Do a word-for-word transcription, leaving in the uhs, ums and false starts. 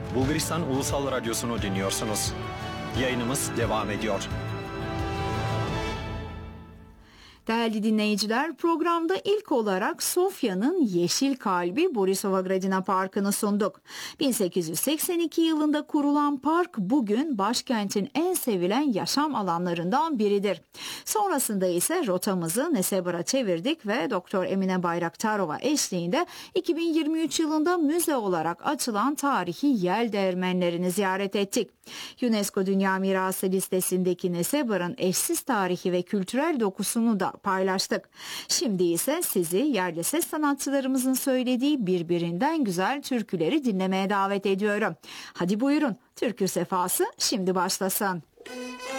Bulgaristan Ulusal Radyosu'nu dinliyorsunuz. Yayınımız devam ediyor. Değerli dinleyiciler, programda ilk olarak Sofya'nın yeşil kalbi Borisova Gradina Parkı'nı sunduk. bin sekiz yüz seksen iki yılında kurulan park bugün başkentin en sevilen yaşam alanlarından biridir. Sonrasında ise rotamızı Nesebar'a çevirdik ve Doktor Emine Bayraktarova eşliğinde iki bin yirmi üç yılında müze olarak açılan tarihi yel değirmenlerini ziyaret ettik. UNESCO Dünya Mirası listesindeki Nesebar'ın eşsiz tarihi ve kültürel dokusunu da paylaştık. Şimdi ise sizi yerli ses sanatçılarımızın söylediği birbirinden güzel türküleri dinlemeye davet ediyorum. Hadi buyurun, türkü sefası şimdi başlasın.